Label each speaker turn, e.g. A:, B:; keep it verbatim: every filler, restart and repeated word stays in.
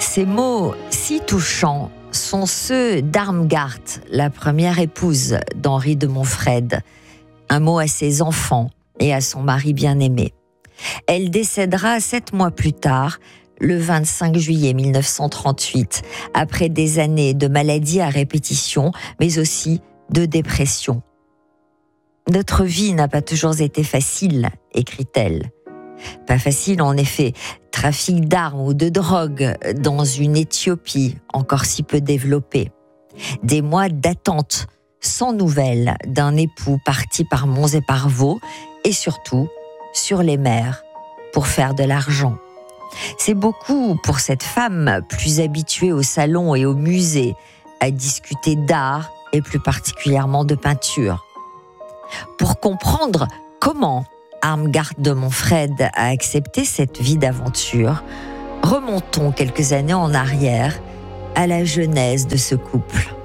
A: Ces mots si touchants sont ceux d'Armgard, la première épouse d'Henri de Montfred. Un mot à ses enfants et à son mari bien-aimé. Elle décédera sept mois plus tard, le vingt-cinq juillet mille neuf cent trente-huit, après des années de maladies à répétition, mais aussi de dépression. « Notre vie n'a pas toujours été facile », écrit-elle. Pas facile en effet, trafic d'armes ou de drogue dans une Éthiopie encore si peu développée. Des mois d'attente sans nouvelles d'un époux parti par monts et par vaux et surtout sur les mers pour faire de l'argent. C'est beaucoup pour cette femme plus habituée au salon et au musée à discuter d'art et plus particulièrement de peinture. Pour comprendre comment Armgard de Montfred a accepté cette vie d'aventure, remontons quelques années en arrière à la genèse de ce couple.